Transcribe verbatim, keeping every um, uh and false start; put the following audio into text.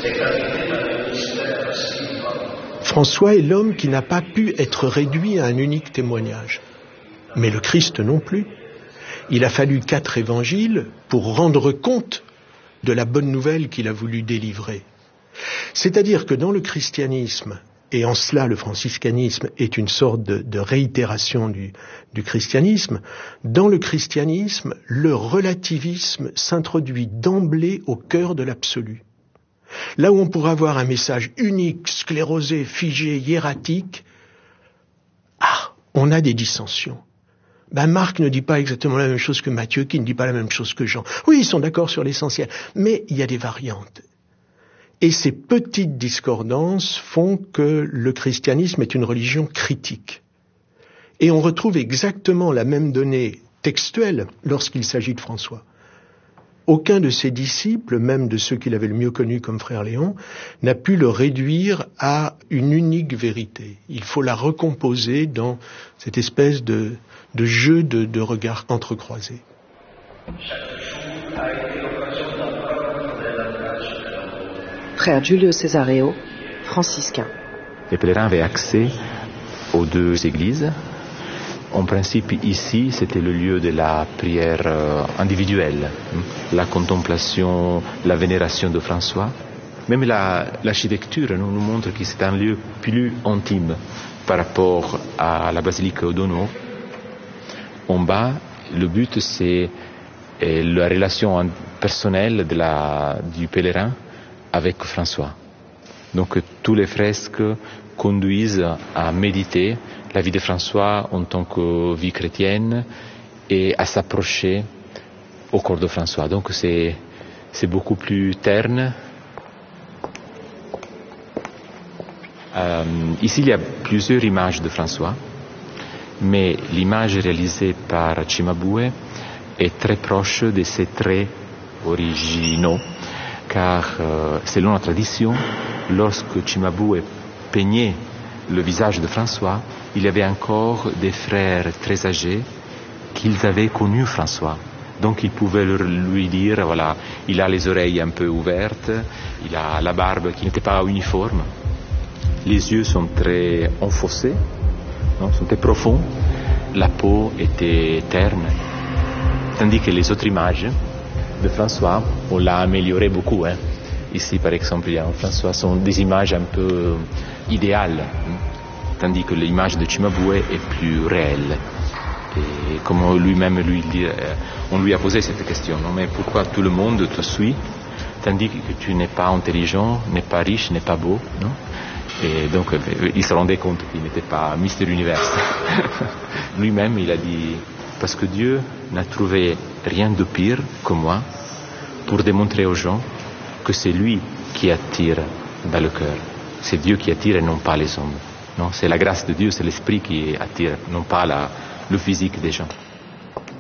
François est l'homme qui n'a pas pu être réduit à un unique témoignage. Mais le Christ non plus. Il a fallu quatre évangiles pour rendre compte de la bonne nouvelle qu'il a voulu délivrer. C'est-à-dire que dans le christianisme, et en cela le franciscanisme est une sorte de, de réitération du, du christianisme, dans le christianisme, le relativisme s'introduit d'emblée au cœur de l'absolu. Là où on pourrait avoir un message unique, sclérosé, figé, hiératique, ah, on a des dissensions. Ben Marc ne dit pas exactement la même chose que Matthieu, qui ne dit pas la même chose que Jean. Oui, ils sont d'accord sur l'essentiel, mais il y a des variantes. Et ces petites discordances font que le christianisme est une religion critique. Et on retrouve exactement la même donnée textuelle lorsqu'il s'agit de François. Aucun de ses disciples, même de ceux qu'il avait le mieux connus comme frère Léon, n'a pu le réduire à une unique vérité. Il faut la recomposer dans cette espèce de, de jeu de, de regards entrecroisés. Frère Giulio Cesareo, franciscain. Les pèlerins avaient accès aux deux églises. En principe, ici, c'était le lieu de la prière euh, individuelle, la contemplation, la vénération de François. Même la, l'architecture nous, nous montre que c'est un lieu plus intime par rapport à la basilique Odono. En bas, le but, c'est euh, la relation personnelle de la, du pèlerin avec François. Donc, tous les fresques conduisent à méditer la vie de François en tant que vie chrétienne et à s'approcher au corps de François. Donc c'est, c'est beaucoup plus terne. Euh, ici, il y a plusieurs images de François, mais l'image réalisée par Cimabue est très proche de ses traits originaux, car euh, selon la tradition, lorsque Cimabue peignait le visage de François, il y avait encore des frères très âgés qu'ils avaient connu François. Donc ils pouvaient lui dire, voilà, il a les oreilles un peu ouvertes, il a la barbe qui n'était pas uniforme, les yeux sont très enfoncés, non, sont très profonds, la peau était terne, tandis que les autres images de François, on l'a amélioré beaucoup. Hein. Ici, par exemple, il y a François, sont des images un peu idéales, tandis que l'image de Cimabue est plus réelle. Et comme lui-même lui dit, on lui a posé cette question, non, mais pourquoi tout le monde te suit, tandis que tu n'es pas intelligent, n'es pas riche, n'es pas beau, non? Et donc il se rendait compte qu'il n'était pas Mister Univers. Lui-même, il a dit, parce que Dieu n'a trouvé rien de pire que moi pour démontrer aux gens que c'est lui qui attire dans le cœur. C'est Dieu qui attire et non pas les hommes. Non, c'est la grâce de Dieu, c'est l'esprit qui attire, non pas la, le physique des gens.